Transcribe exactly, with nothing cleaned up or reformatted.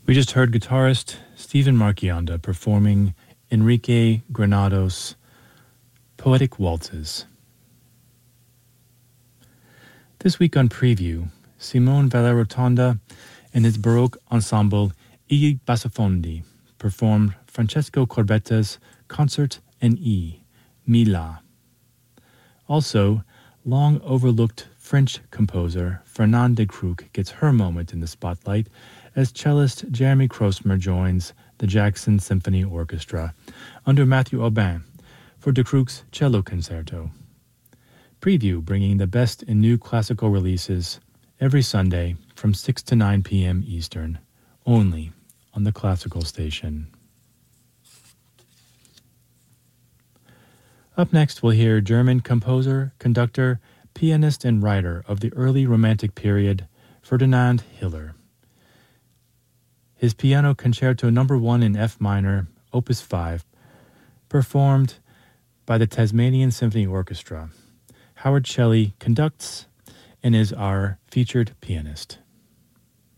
We just heard guitarist Stephen Marchionda performing Enrique Granados' Poetic Waltzes. This week on Preview, Simone Vallarotonda and his Baroque ensemble I Bassofondi performed Francesco Corbetta's Concert in E, Mila. Also, long overlooked French composer Fernande de Crook gets her moment in the spotlight as cellist Jeremy Krosmer joins the Jackson Symphony Orchestra under Matthew Aubin for de Crook's Cello Concerto. Preview bringing the best in new classical releases every Sunday from six to nine p.m. Eastern, only on the Classical Station. Up next, we'll hear German composer, conductor, pianist, and writer of the early Romantic period, Ferdinand Hiller. His Piano Concerto Number One in F minor, Opus five, performed by the Tasmanian Symphony Orchestra. Howard Shelley conducts and is our featured pianist.